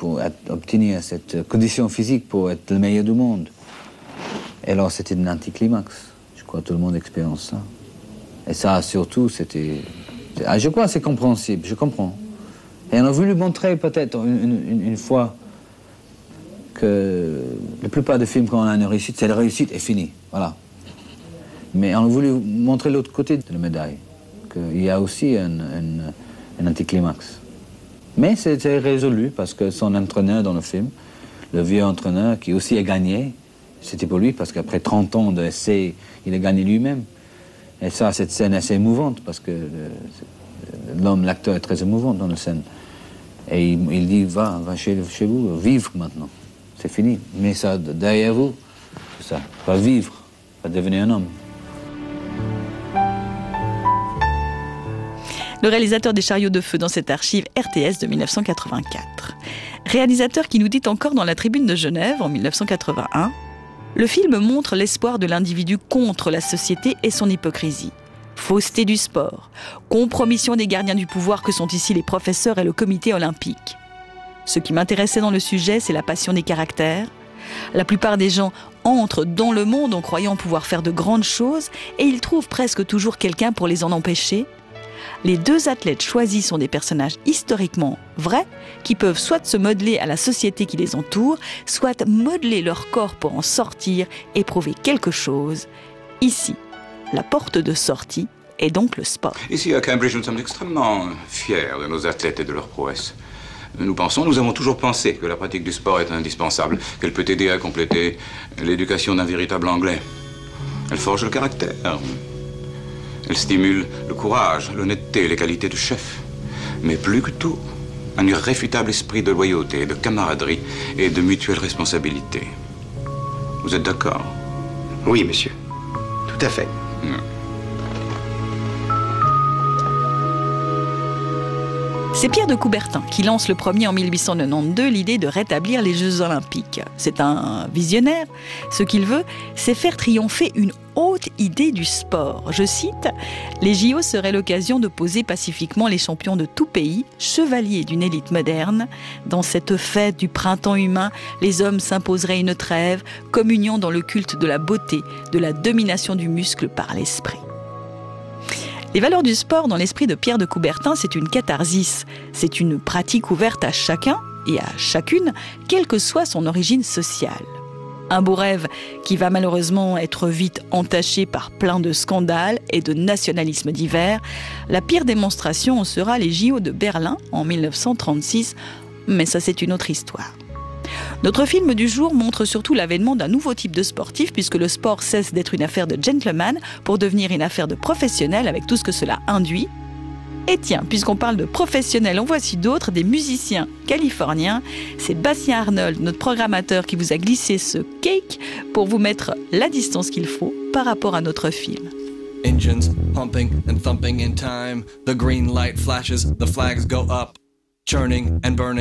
pour obtenir cette condition physique pour être le meilleur du monde. Et alors c'était un anticlimax. Je crois que tout le monde expérience ça. Et ça surtout je crois que c'est compréhensible, je comprends. Et on a voulu montrer peut-être une fois que la plupart des films, quand on a une réussite, c'est la réussite est finie, voilà. Mais on a voulu montrer l'autre côté de la médaille, qu'il y a aussi un anticlimax. Mais c'était résolu parce que son entraîneur dans le film, le vieux entraîneur qui aussi a gagné, c'était pour lui parce qu'après 30 ans d'essai, il a gagné lui-même. Et ça, cette scène est assez émouvante parce que l'acteur est très émouvant dans la scène. Et il dit, va chez vous, vivre maintenant. C'est fini. Mais ça, derrière vous, c'est ça. Va vivre, va devenir un homme. Le réalisateur des Chariots de feu dans cette archive RTS de 1984. Réalisateur qui nous dit encore dans la Tribune de Genève en 1981 « Le film montre l'espoir de l'individu contre la société et son hypocrisie. Fausseté du sport, compromission des gardiens du pouvoir que sont ici les professeurs et le comité olympique. Ce qui m'intéressait dans le sujet, c'est la passion des caractères. La plupart des gens entrent dans le monde en croyant pouvoir faire de grandes choses et ils trouvent presque toujours quelqu'un pour les en empêcher. Les deux athlètes choisis sont des personnages historiquement vrais qui peuvent soit se modeler à la société qui les entoure, soit modeler leur corps pour en sortir et prouver quelque chose. Ici, la porte de sortie est donc le sport. Ici à Cambridge, nous sommes extrêmement fiers de nos athlètes et de leurs prouesses. Nous avons toujours pensé que la pratique du sport est indispensable, qu'elle peut aider à compléter l'éducation d'un véritable Anglais. Elle forge le caractère. Elle stimule le courage, l'honnêteté, les qualités de chef. Mais plus que tout, un irréfutable esprit de loyauté, de camaraderie et de mutuelle responsabilité. Vous êtes d'accord? Oui, monsieur. Tout à fait. C'est Pierre de Coubertin qui lance le premier en 1892 l'idée de rétablir les Jeux Olympiques. C'est un visionnaire. Ce qu'il veut, c'est faire triompher une haute idée du sport. Je cite, « Les JO seraient l'occasion de poser pacifiquement les champions de tout pays, chevaliers d'une élite moderne. Dans cette fête du printemps humain, les hommes s'imposeraient une trêve, communion dans le culte de la beauté, de la domination du muscle par l'esprit. » Les valeurs du sport dans l'esprit de Pierre de Coubertin, c'est une catharsis. C'est une pratique ouverte à chacun et à chacune, quelle que soit son origine sociale. Un beau rêve qui va malheureusement être vite entaché par plein de scandales et de nationalismes divers. La pire démonstration en sera les JO de Berlin en 1936, mais ça c'est une autre histoire. Notre film du jour montre surtout l'avènement d'un nouveau type de sportif puisque le sport cesse d'être une affaire de gentleman pour devenir une affaire de professionnel avec tout ce que cela induit. Et tiens, puisqu'on parle de professionnels, en voici d'autres, des musiciens californiens. C'est Bastien Arnold, notre programmateur, qui vous a glissé ce cake pour vous mettre la distance qu'il faut par rapport à notre film. Engines pumping and thumping in time. The green light flashes, the flags go up, churning and burning.